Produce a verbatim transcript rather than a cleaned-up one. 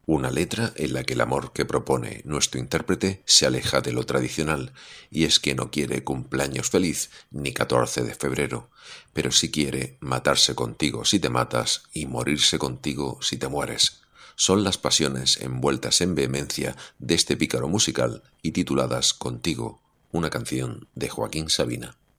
Una letra en la que el amor que propone nuestro intérprete se aleja de lo tradicional, y es que no quiere cumpleaños feliz ni catorce de febrero, pero sí quiere matarse contigo si te matas y morirse contigo si te mueres. Son las pasiones envueltas en vehemencia de este pícaro musical y tituladas Contigo, una canción de Joaquín Sabina.